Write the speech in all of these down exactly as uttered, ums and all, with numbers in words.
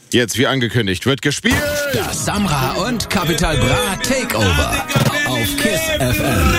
Jetzt, wie angekündigt, wird gespielt. Das Samra und Capital Bra Takeover auf KISS F M.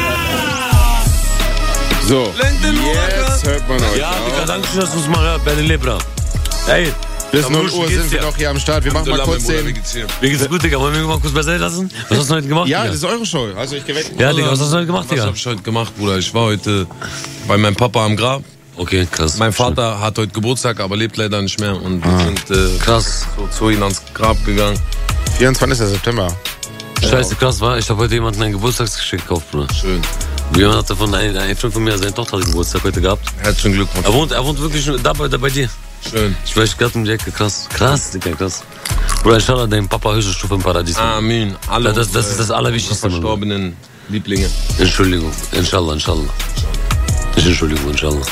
So, jetzt hört man euch. Ja, Digga, danke schön, dass du uns mal hört bei den Lebra. Ey, bis null Uhr sind wir noch hier am Start. Wir machen mal kurz den... Mir geht's gut, Digga. Wollen wir mal kurz beiseite lassen? Was hast du heute gemacht, Ja, Digga? das ist eure Show. Also ich geweckt. Ja, Digga, was hast du heute gemacht, Digga? Was hab ich heute gemacht, Bruder? Ich war heute bei meinem Papa am Grab. Okay, krass. Mein Vater hat heute Geburtstag, aber lebt leider nicht mehr. Und wir Ah. sind äh, Krass. so zu ihm ans Grab gegangen. vierundzwanzigster September. Scheiße, krass, war. Ich habe heute jemanden ein Geburtstagsgeschenk gekauft, Bruder. Schön. Jemand hat davon, ein, ein Freund von mir, seine Tochter hat Geburtstag heute gehabt. Herzlichen Glückwunsch. Er wohnt, er wohnt wirklich da bei, da bei dir. Schön. Ich weiß gerade um die Ecke, krass. Krass, Digga, krass. Bruder, ich schau dein Papa höchste Stufe im Paradies. Amen. Alle Das, das ist das Allerwichtigste. Mann. verstorbenen Lieblinge. Entschuldigung, inshallah, inshallah. Ich Entschuldigung, inshallah.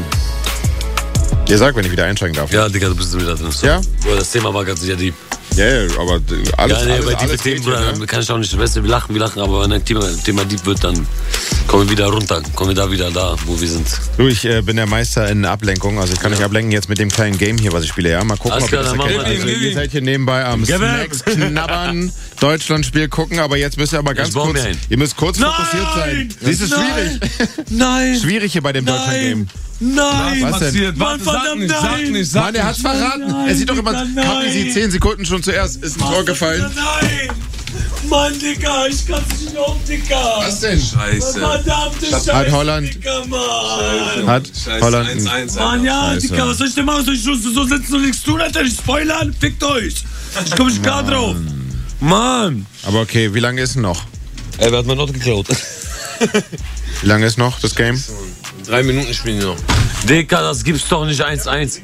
Ihr sagt, wenn ich wieder einsteigen darf. Ja, Digga, du bist wieder drin. So. Ja? Bruder, das Thema war ganz sicher die. Ja, ja, aber alles, Ja, nee, alles, bei alles tiefe Themen, geht Bruder, hier, ne? kann ich auch nicht. Weißt du, wir lachen, wir lachen, aber wenn ein Thema, Thema Dieb wird, dann kommen wir wieder runter. Kommen wir da wieder da, wo wir sind. Du, ich äh, bin der Meister in Ablenkung. Also ich kann euch ablenken jetzt mit dem kleinen Game hier, was ich spiele. Ja, mal gucken, Alles ob ihr klar, das dann machen erkennt. wir. Also, Gib ihm, ihr gib seid hier nebenbei am Gib ihm. Snacks knabbern, Deutschlandspiel gucken, aber jetzt müsst ihr aber ganz Ich baue kurz, mir ein. ihr müsst kurz fokussiert sein. Siehst du, schwierig. Nein! Schwierig hier bei dem Deutschland-Game. Nein! Was denn? Mann, verdammt, nein! Mann, er hat's verraten. Nein, er sieht doch immer, nein. Kapi sieht zehn Sekunden schon zuerst. Ist ein Tor gefallen. Nein! Mann, Digga, ich kann's nicht auf, Digga! Was denn? Scheiße. Verdammte Scheiße, Hat Holland- Digga, Mann! Hat Holland eins ein- eins. Mann, ja, Scheiße. Digga, was soll ich denn machen? Soll ich so, so sitzen und nichts tun, Alter? Nicht spoilern? Fickt euch! Ich komm nicht klar drauf! Mann! Aber okay, wie lange ist denn noch? Ey, wer hat mein Auto geklaut? Wie lange ist noch das Game? Drei Minuten spielen wir noch. Digga, das gibt's doch nicht eins eins.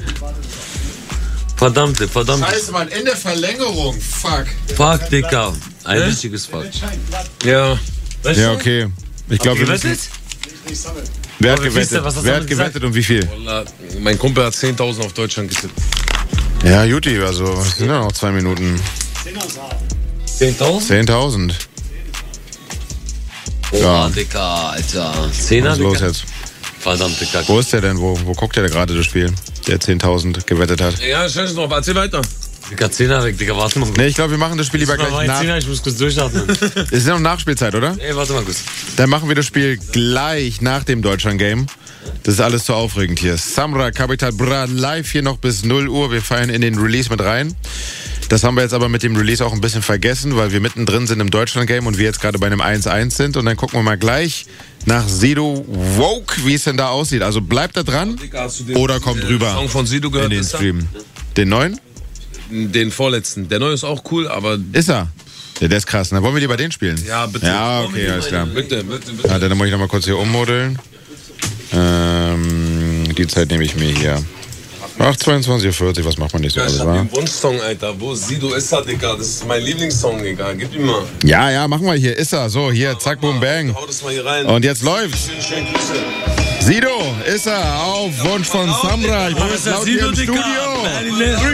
Verdammte, verdammte. Scheiße, Mann, in der Verlängerung. Fuck. Fuck, Digga. Ein richtiges Fuck. Ja. Ja, okay. Ich glaube, wir müssen... Gewettet? Wer hat Aber wie viel ist gewettet? der? Was hast du Wer hat damit gesagt? gewettet und wie viel? Wallah, mein Kumpel hat zehntausend auf Deutschland getippt. Ja, Juti, also es sind ja noch zwei Minuten. zehntausend? zehntausend. Oh, Ja. Digga, Alter. Zehner, Was ist los Digga. jetzt? Verdammte Kacke. Wo ist der denn? Wo, wo guckt der gerade das Spiel? Der zehntausend gewettet hat. Ja, scheiße drauf. Erzähl weiter. Digga, Zehner weg, Digga, warte mal. Nee, ich glaube, wir machen das Spiel lieber gleich nach. Zehner, ich muss kurz durchatmen. Es ist ja noch Nachspielzeit, oder? Ey, warte mal kurz. Dann machen wir das Spiel gleich nach dem Deutschland-Game. Das ist alles zu aufregend hier. Samra, Capital Bra, live hier noch bis null Uhr. Wir feiern in den Release mit rein. Das haben wir jetzt aber mit dem Release auch ein bisschen vergessen, weil wir mittendrin sind im Deutschland-Game und wir jetzt gerade bei einem eins eins sind. Und dann gucken wir mal gleich nach Sido Woke, wie es denn da aussieht. Also bleibt da dran oder kommt rüber Song von Sido in gehört. den Ist er? Stream. Den neuen? Den vorletzten. Der neue ist auch cool, aber Ist er? Ja, der ist krass. Dann wollen wir lieber den spielen. ja, bitte. Ja, okay, alles klar. Bitte, bitte, bitte. Ja, dann muss ich noch mal kurz hier ummodeln. Ähm, die Zeit nehme ich mir hier. Ach, zweiundzwanzig Uhr vierzig, was macht man nicht so Ich alles, hab wa? den Wunschsong, Alter. Wo ist Sido ist er, Digga? Das ist mein Lieblingssong, Digga. Gib ihm mal. Ja, ja, machen wir hier. Ist er. So, hier, zack, boom, bang. Hau das mal hier rein. Und jetzt läuft's. Schön, schön Grüße. Sido, ist er. Auf Wunsch von Samra. Ich bin jetzt laut hier im Studio.